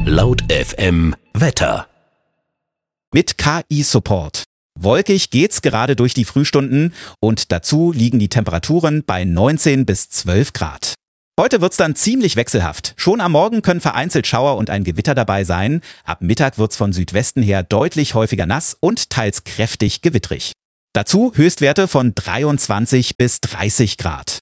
Laut FM Wetter. Mit KI-Support. Wolkig geht's gerade durch die Frühstunden und dazu liegen die Temperaturen bei 19 bis 12 Grad. Heute wird's dann ziemlich wechselhaft. Schon am Morgen können vereinzelt Schauer und ein Gewitter dabei sein. Ab Mittag wird's von Südwesten her deutlich häufiger nass und teils kräftig gewittrig. Dazu Höchstwerte von 23 bis 30 Grad.